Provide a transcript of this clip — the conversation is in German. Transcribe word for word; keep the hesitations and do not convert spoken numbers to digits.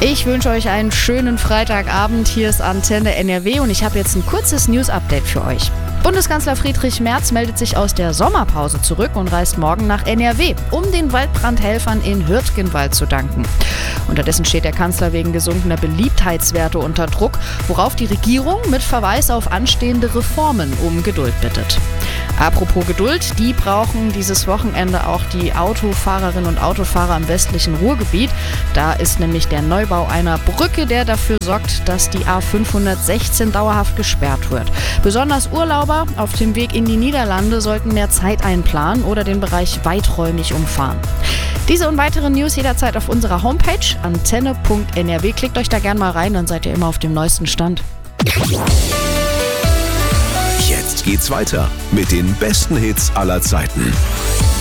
Ich wünsche euch einen schönen Freitagabend. Hier ist Antenne N R W und ich habe jetzt ein kurzes News-Update für euch. Bundeskanzler Friedrich Merz meldet sich aus der Sommerpause zurück und reist morgen nach N R W, um den Waldbrandhelfern in Hürtgenwald zu danken. Unterdessen steht der Kanzler wegen gesunkener Beliebtheitswerte unter Druck, worauf die Regierung mit Verweis auf anstehende Reformen um Geduld bittet. Apropos Geduld, die brauchen dieses Wochenende auch die Autofahrerinnen und Autofahrer im westlichen Ruhrgebiet. Da ist nämlich der Neubau einer Brücke, der dafür sorgt, dass die A fünfhundertsechzehn dauerhaft gesperrt wird. Besonders Urlauber auf dem Weg in die Niederlande sollten mehr Zeit einplanen oder den Bereich weiträumig umfahren. Diese und weitere News jederzeit auf unserer Homepage antenne punkt n r w. Klickt euch da gerne mal rein, dann seid ihr immer auf dem neuesten Stand. Jetzt geht's weiter mit den besten Hits aller Zeiten.